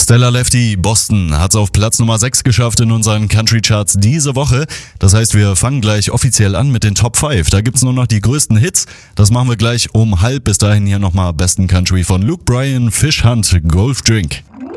Stella Lefty, Boston, hat's auf Platz Nummer 6 geschafft in unseren Country Charts diese Woche. Das heißt, wir fangen gleich offiziell an mit den Top 5. Da gibt's nur noch die größten Hits. Das machen wir gleich um halb. Bis dahin hier nochmal besten Country von Luke Bryan, Fish Hunt, Golf Drink.